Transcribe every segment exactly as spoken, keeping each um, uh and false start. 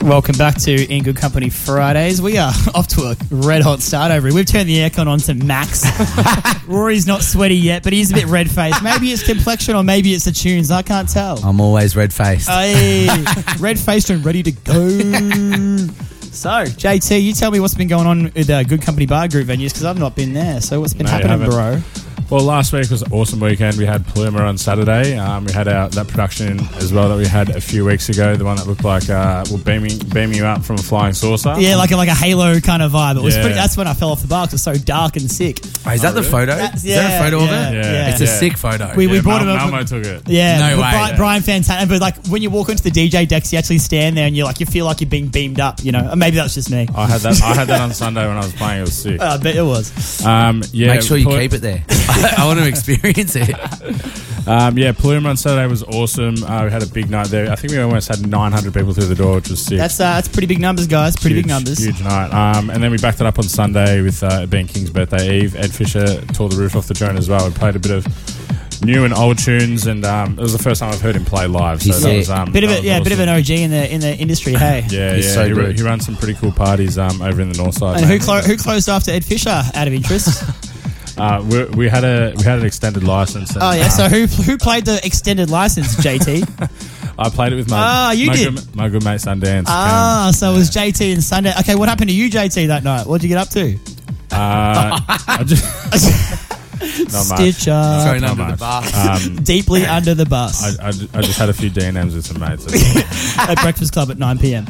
Welcome back to In Good Company Fridays. We are off to a red hot start over here. We've turned the aircon on to max. Rory's not sweaty yet, but he's a bit red-faced. Maybe it's complexion or maybe it's the tunes. I can't tell. I'm always red-faced. Hey, red-faced and ready to go. So, J T, you tell me what's been going on with uh, Good Company Bar Group venues because I've not been there. So what's been No, happening, bro? Well, last week was an awesome weekend. We had Pluma on Saturday. Um, we had our, that production as well that we had a few weeks ago, the one that looked like uh, well, beaming, beaming you up from a flying saucer. Yeah, like a, like a Halo kind of vibe. It was Yeah. pretty, that's when I fell off the bar because it was so dark and sick. Oh, is that Oh, the really? photo? That's- is there a photo yeah, of it? yeah, Yeah. It's a Yeah. sick photo. We- we Yeah, brought Mal- him up- Malmo took it. Yeah, No but way. Brian, Yeah. Brian Fantana. But like when you walk into the D J decks, you actually stand there and you're like, you feel like you're being beamed up. You know, or maybe that's just me. I had that. I had that on Sunday when I was playing. It was sick. I bet it was. Um, yeah, Make sure you Plu- keep it there. I want to experience it. Um, yeah, Pluma on Saturday was awesome. Uh, we had a big night there. I think we almost had nine hundred people through the door, which was sick. That's uh, that's pretty big numbers, guys. Pretty huge, big numbers. Huge night. Um, and then we backed it up on Sunday with uh, it being King's birthday eve. Ed Fisher tore the roof off the drone as well. We played a bit of new and old tunes, and um, it was the first time I've heard him play live. So He's that sick. was um, Bit of that a was yeah, awesome. bit of an O G in the in the industry. Hey. Yeah, He's yeah. so he, good. he runs some pretty cool parties um, over in the north side. And who mate. clo- who closed after Ed Fisher? Out of interest. Uh, we, we had a we had an extended license. And, Oh yeah. uh, So who who played the extended license? J T. I played it with my Ah, you my, did. Good, my good mate Sundance. Ah, so it was J T and Sunday. Okay, what happened to you, J T, that night? What'd you get up to? Uh, I just not much. Stitch up. Thrown not under much. the bus. Um, Deeply under the bus. I, I, ju- I just had a few D and M's with some mates. At Breakfast Club at nine p.m.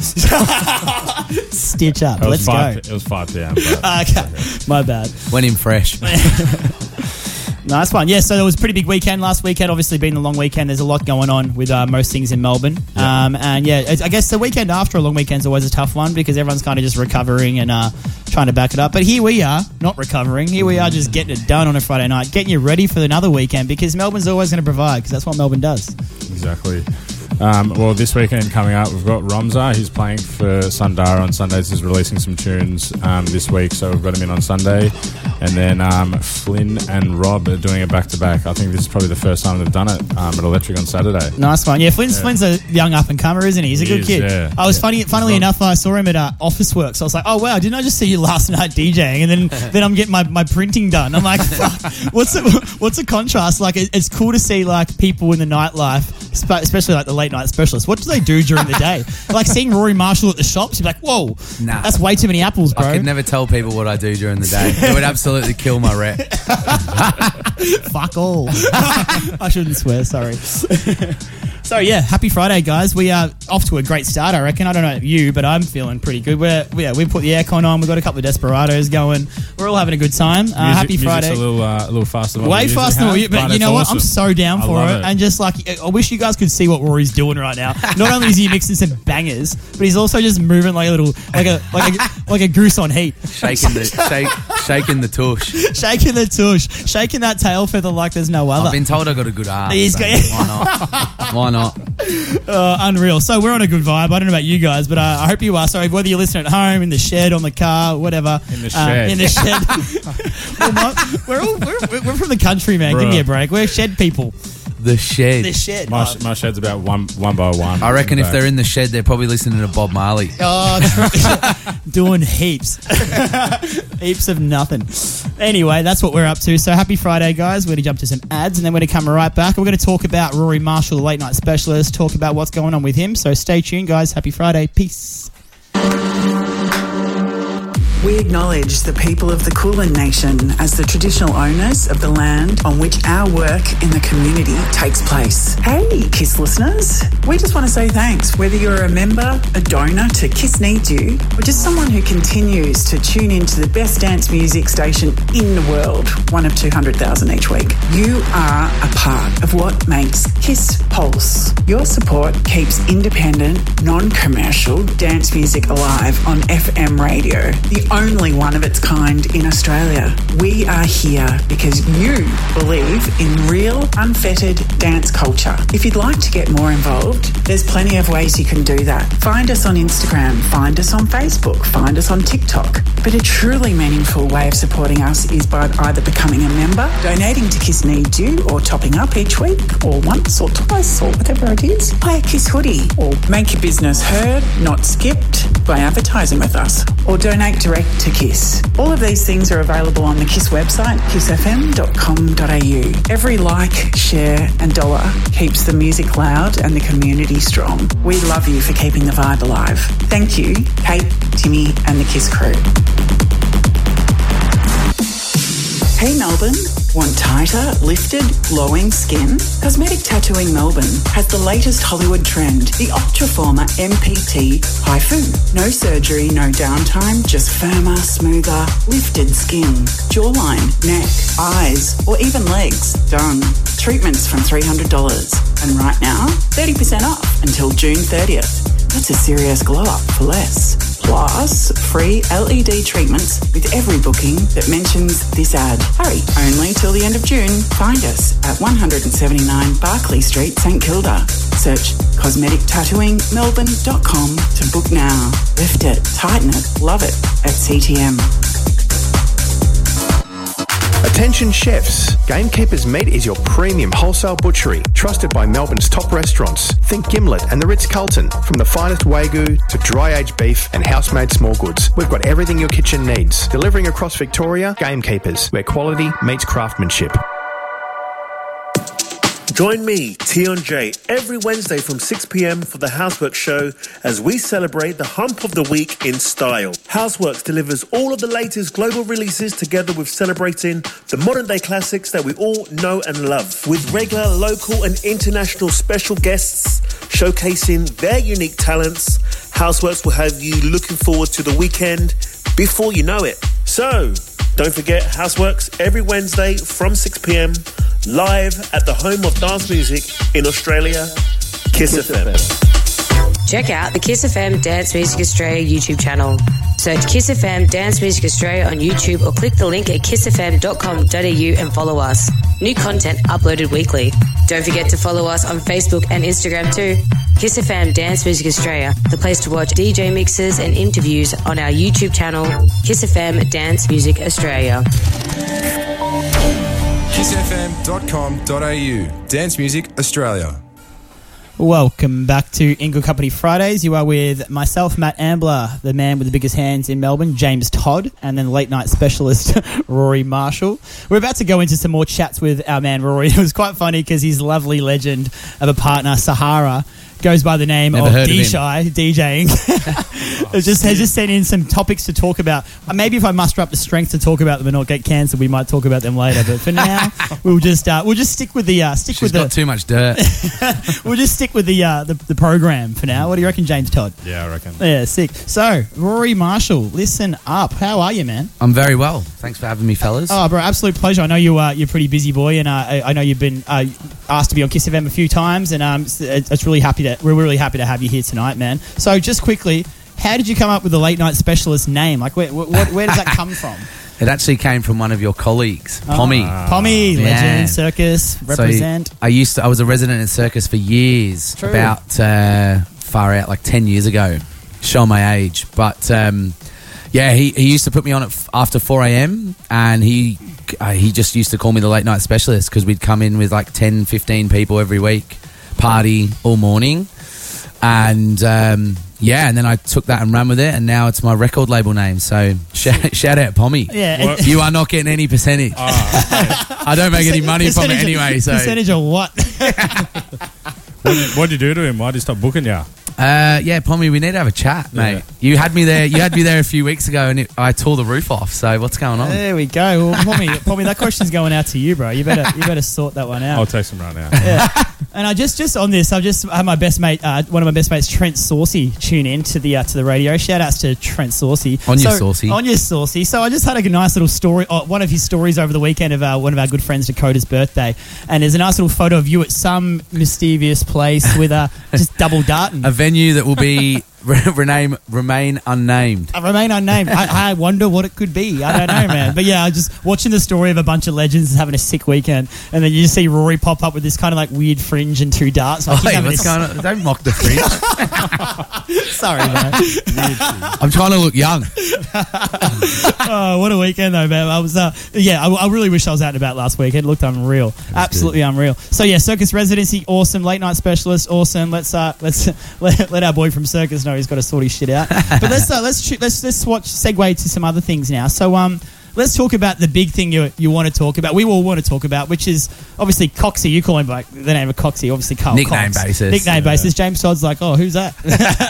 Stitch up. It was Let's five. go. It was five p.m. But Okay, my bad. Went in fresh. Nice one. Yeah, so it was a pretty big weekend last weekend. Obviously, being the long weekend, there's a lot going on with uh, most things in Melbourne. Yeah. Um, and yeah, it's, I guess the weekend after a long weekend is always a tough one because everyone's kind of just recovering and uh, trying to back it up. But here we are, not recovering. Here we are just getting it done on a Friday night, getting you ready for another weekend because Melbourne's always going to provide because that's what Melbourne does. exactly. Um, well, this weekend coming up, we've got Romza. He's playing for Sundara on Sundays. He's releasing some tunes um, this week, so we've got him in on Sunday. And then um, Flynn and Rob are doing it back to back. I think this is probably the first time they've done it um, at Electric on Saturday. Nice one. Yeah, Flynn's, Yeah. Flynn's a young up and comer, isn't he? He's a He good is, kid. yeah. I was Yeah. funny. Funnily He's enough, I saw him at uh, Office Works. So I was like, oh wow, didn't I just see you last night DJing? And then then I'm getting my, my printing done. I'm like, fuck, what's the, what's the contrast? Like, it, it's cool to see like people in the nightlife, spe- especially like the late night specialists. What do they do during the day? Like seeing Rory Marshall at the shops, you're like, whoa, Nah. that's way too many apples, bro. I could never tell people what I do during the day. It would absolutely kill my rep. Fuck all. I shouldn't swear, sorry. So yeah, happy Friday, guys. We are off to a great start, I reckon. I don't know you, but I'm feeling pretty good. We're yeah, we put the aircon on. We've got a couple of Desperados going. We're all having a good time. Uh, Music- happy music's Friday. a little, uh, a little faster than what Way we usually faster than have, what you, but you it's know what? I'm awesome. so down I for love it. And just like, I wish you guys could see what Rory's doing right now. Not only is he mixing some bangers, but he's also just moving like a little, like a like a like a goose on heat, Shaking the shake, shaking the tush. shaking the tush, shaking that tail feather like there's no other. I've been told I got a good arm. He's so got- why not? Why not? Uh, unreal. So we're on a good vibe. I don't know about you guys, but uh, I hope you are. So whether you're listening at home, in the shed, on the car, whatever. In the uh, shed. in the shed. Well, my- we're, all, we're, we're from the country, man. Give Bruh. me a break. We're shed people. The shed. The shed. My, Oh, sh- my shed's about one one by one. I reckon in the if they're back. in the shed, they're probably listening to Bob Marley. oh, doing heaps. Heaps of nothing. Anyway, that's what we're up to. So happy Friday, guys. We're going to jump to some ads and then we're going to come right back. We're going to talk about Rory Marshall, the late night specialist, talk about what's going on with him. So stay tuned, guys. Happy Friday. Peace. We acknowledge the people of the Kulin Nation as the traditional owners of the land on which our work in the community takes place. Hey, KISS listeners. We just want to say thanks, whether you're a member, a donor to KISS Needs You, or just someone who continues to tune into the best dance music station in the world, one of two hundred thousand each week. You are a part of what makes KISS Pulse. Your support keeps independent, non-commercial dance music alive on F M radio, the only one of its kind in Australia. We are here because you believe in real, unfettered dance culture. If you'd like to get more involved, there's plenty of ways you can do that. Find us on Instagram, find us on Facebook, find us on TikTok. But a truly meaningful way of supporting us is by either becoming a member, donating to Kiss Needs You, or topping up each week, or once or twice, or whatever it is. Buy a Kiss hoodie, or make your business heard, not skipped, by advertising with us, or donate direct to Kiss. All of these things are available on the Kiss website, kiss f m dot com dot a u. Every like, share and dollar keeps the music loud and the community strong. We love you for keeping the vibe alive. Thank you, Kate, Timmy and the Kiss crew. Hey Melbourne, want tighter, lifted, glowing skin? Cosmetic Tattooing Melbourne has the latest Hollywood trend, the Ultraformer M P T Haifu. No surgery, no downtime, just firmer, smoother, lifted skin, jawline, neck, eyes, or even legs. Done. Treatments from three hundred dollars. And right now, thirty percent off until June thirtieth. That's a serious glow up for less. Plus, free L E D treatments with every booking that mentions this ad. Hurry, only till the end of June. Find us at one seventy-nine Barclay Street, St Kilda. Search cosmetic tattooing melbourne dot com to book now. Lift it, tighten it, love it at C T M. Attention chefs, Gamekeeper's Meat is your premium wholesale butchery, trusted by Melbourne's top restaurants. Think Gimlet and the Ritz-Carlton. From the finest Wagyu to dry-aged beef and house-made small goods, we've got everything your kitchen needs. Delivering across Victoria, Gamekeepers, where quality meets craftsmanship. Join me, Tion J, every Wednesday from six p m for the Houseworks Show as we celebrate the hump of the week in style. Houseworks delivers all of the latest global releases together with celebrating the modern-day classics that we all know and love. With regular, local and international special guests showcasing their unique talents, Houseworks will have you looking forward to the weekend before you know it. So, don't forget Houseworks every Wednesday from six p m live at the home of dance music in Australia, Kiss, Kiss F M. F M. Check out the Kiss F M Dance Music Australia YouTube channel. Search Kiss F M Dance Music Australia on YouTube or click the link at kiss f m dot com dot a u and follow us. New content uploaded weekly. Don't forget to follow us on Facebook and Instagram too. Kiss F M Dance Music Australia, the place to watch D J mixes and interviews on our YouTube channel, Kiss F M Dance Music Australia. kiss f m dot com dot a u. Dance Music Australia. Welcome back to In Good Company Fridays. You are with myself, Matt Ambler, the man with the biggest hands in Melbourne, James Todd, and then late night specialist Rory Marshall. We're about to go into some more chats with our man Rory. It was quite funny because his lovely legend of a partner, Sahara, goes by the name Never of heard of D-Shy, DJing. It just has just sent in some topics to talk about. Maybe if I muster up the strength to talk about them and not get cancelled, we might talk about them later. But for now, we'll just uh, we'll just stick with the uh, stick She's with got the. too much dirt. We'll just stick with the, uh, the the program for now. What do you reckon, James Todd? Yeah, I reckon. Yeah, sick. So, Rory Marshall, listen up. How are you, man? I'm very well. Thanks for having me, fellas. Oh, bro, absolute pleasure. I know you uh, you're a pretty busy boy, and uh, I, I know you've been uh, asked to be on Kiss F M a few times, and um, it's, it's really happy to we're really happy to have you here tonight, man. So, just quickly, how did you come up with the late night specialist name? Like, where where, where does that come from? It actually came from one of your colleagues, Pommy. Oh, Pommy, Yeah. legend, circus, represent. So I used to. I was a resident in circus for years. True. About uh, far out, like ten years ago. Show my age, but um, yeah, he, he used to put me on at f- after four a m and he uh, he just used to call me the late night specialist because we'd come in with like ten, fifteen people every week, party all morning, and um, yeah, and then I took that and ran with it, and now it's my record label name. So shout, shout out Pommy. Yeah, What? You are not getting any percentage. Oh, I don't make any money from it Percentage of- anyway. So percentage of what? what did what'd you do to him? Why did he stop booking you? Uh, yeah, Pommy, we need to have a chat, mate. Yeah. You had me there. You had me there a few weeks ago, and it, I tore the roof off. So what's going on? There we go. Well, Pommy, Pommy, that question's going out to you, bro. You better you better sort that one out. I'll text him right now. Yeah. And I just just on this, I've just had my best mate, uh, one of my best mates, Trent Saucy, tune in to the uh, to the radio. Shout outs to Trent Saucy. On your so, Saucy. On your Saucy. So I just had a nice little story, uh, one of his stories over the weekend of uh, one of our good friends, Dakota's birthday, and there's a nice little photo of you at some mysterious place with uh, just double darting. A venue that will be Rename, remain unnamed. I remain unnamed. I, I wonder what it could be. I don't know, man. But yeah, I just watching the story of a bunch of legends having a sick weekend, and then you just see Rory pop up with this kind of like weird fringe and two darts. Like Oh, hey, what's going on? Don't mock the fringe. Sorry, man. I'm trying to look young. Oh, what a weekend though, man. I was, uh, yeah, I, I really wish I was out and about last week. It looked unreal, absolutely good. unreal. So yeah, Circus residency, awesome. Late night specialist, awesome. Let's uh, let's let, let our boy from Circus know he's got to sort his shit out. But let's uh, let's shoot, let's let's watch segue to some other things now. So um. Let's talk about the big thing you you want to talk about. We all want to talk about, which is obviously Coxie. You call him by the name of Coxie, obviously Carl Nickname Cox. basis. Nickname Yeah. basis. James Todd's like, oh, who's that?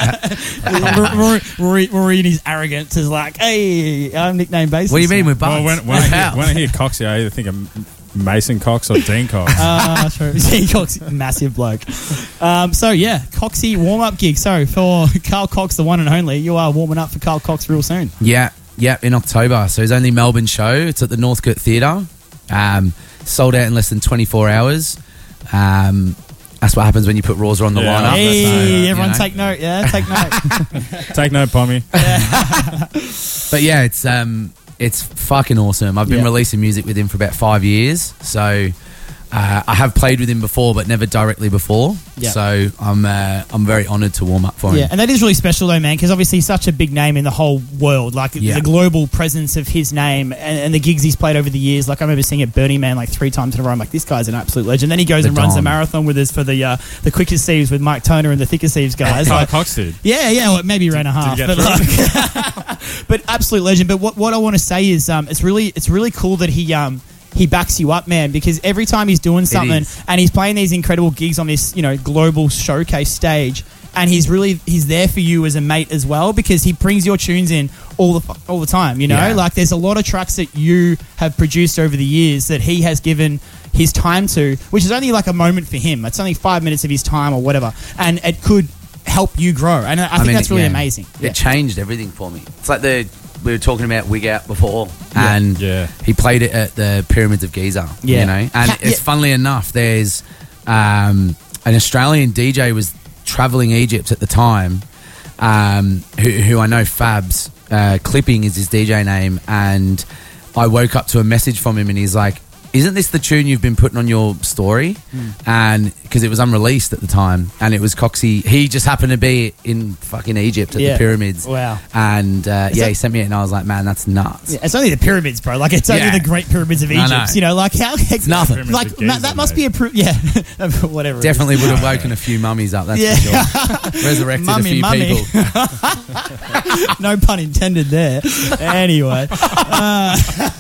Rory, Rory, Rory in his arrogance is like, hey, I'm nickname basis. What do you mean with Well, butts? when, when, I hear, when I hear Coxie, I either think of Mason Cox or Dean Cox. Ah, true. See, Cox, massive bloke. Um, so yeah, Coxie warm up gig. So for Carl Cox, the one and only, you are warming up for Carl Cox real soon. Yeah, yeah, in October. So his only Melbourne show. It's at the Northcote Theatre. Um, sold out in less than twenty-four hours. Um, that's what happens when you put Rawser on the Yeah, lineup. Hey, So, uh, everyone you know. take note. Yeah, take note. Take no pommy. But yeah, it's um, it's fucking awesome. I've been Yeah. releasing music with him for about five years. So uh, I have played with him before, but never directly before. Yeah. So I'm uh, I'm very honoured to warm up for him. Yeah, and that is really special though, man, because obviously he's such a big name in the whole world. Like Yeah. the global presence of his name and, and the gigs he's played over the years. Like I remember seeing at Burning Man like three times in a row. I'm like, this guy's an absolute legend. Then he goes The and runs the Don. marathon with us for the uh, the quickest thieves with Mike Toner and the thickest thieves guys. Carl Like, Cox did. yeah, yeah, well, maybe ran a half, get but through like, but absolute legend. But what, what I want to say is, um, it's really it's really cool that he um he backs you up, man, because every time he's doing something is. and he's playing these incredible gigs on this, you know, global showcase stage, and he's really he's there for you as a mate as well, because he brings your tunes in all the fu- all the time. You know, Yeah. like there's a lot of tracks that you have produced over the years that he has given his time to, which is only like a moment for him. It's only five minutes of his time or whatever, and it could help you grow. And I, I think mean, that's really yeah. amazing. It changed everything for me. It's like the we were talking about Wig Out before, and Yeah. he played it at the Pyramids of Giza. Yeah. You know, and Ha- it's yeah. funnily enough, there's um, an Australian D J was traveling Egypt at the time, um, who, who I know Fabs uh, Clipping is his D J name, and I woke up to a message from him, and he's like, isn't this the tune you've been putting on your story? Hmm. And because it was unreleased at the time, and it was Coxie. He just happened to be in fucking Egypt at Yeah. the pyramids. Wow. And uh, yeah, that- he sent me it, and I was like, man, that's nuts. Yeah, it's only the pyramids, bro. Like it's only Yeah. the Great Pyramids of I Egypt. know. You know, like how it's nothing. Pyramids Like of ma- Giza, that must mate. be a proof. Yeah, whatever. it is. Definitely would have woken a few mummies up. That's Yeah. for sure. Resurrected Mummy, a few mummy. people. No pun intended there. Anyway, A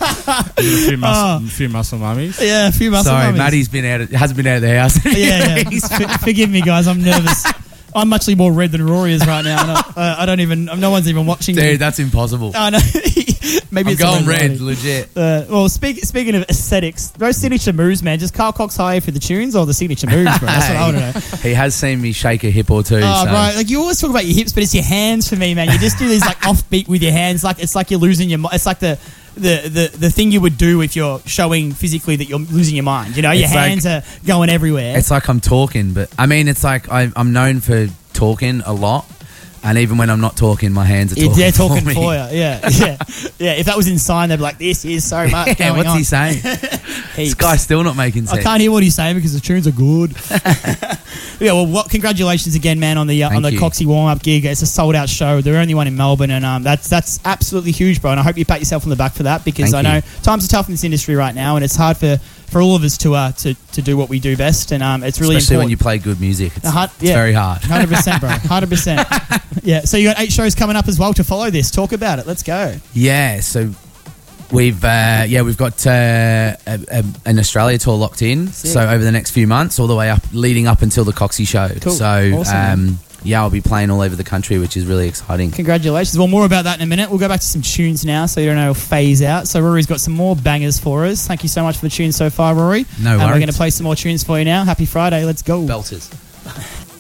few, mus- few muscle mummies. yeah, a few muscle Sorry, mummies. Maddie's been out. Of, hasn't been out of the house. Yeah, yeah. F- forgive me, guys. I'm nervous. I'm actually more red than Rory is right now. And I, uh, I don't even. No one's even watching me. Dude, that's impossible. I know. Maybe I'm it's going the red, lighting. legit. Uh, well, speak, speaking of aesthetics, those signature moves, man. Just Carl Cox high for the tunes or the signature moves, bro? That's what I want to know. He has seen me shake a hip or two. Oh, so. right. Like you always talk about your hips, but it's your hands for me, man. You just do these like offbeat with your hands. Like it's like you're losing your. mi- It's like the. The, the the thing you would do if you're showing physically that you're losing your mind. You know, your It's like- hands are going everywhere. It's like I'm talking, but I mean, it's like I, I'm known for talking a lot, and even when I'm not talking, my hands are It- talking. they're talking for, me. for you. Yeah, yeah, yeah. If that was in sign, they'd be like, "This is so much Yeah, going what's on." he saying? This Heaps. guy's still not making I sense. can't hear what he's saying because the tunes are good. Yeah, well, what, congratulations again, man, on the uh, on Thank the you. Coxie warm up gig. It's a sold out show. They're only one in Melbourne, and um, that's that's absolutely huge, bro. And I hope you pat yourself on the back for that, because Thank I know you. times are tough in this industry right now, and it's hard for, for all of us to uh to, to do what we do best, and um, it's really Especially when important. you play good music. It's, The hard- it's yeah. very hard. Hundred percent, bro. Hundred percent. Yeah. So you got eight shows coming up as well to follow this. Talk about it. Let's go. Yeah, so we've uh, yeah we've got uh, a, a, an Australia tour locked in. Sick. So over the next few months, all the way up, leading up until the Coxie show. Cool. So Awesome, man. um, yeah, I'll be playing all over the country, which is really exciting. Congratulations. Well, more about that in a minute. We'll go back to some tunes now, so you don't know phase out. So Rory's got some more bangers for us. Thank you so much for the tunes so far, Rory. No And we're worries. going to play some more tunes for you now. Happy Friday. Let's go. Belters.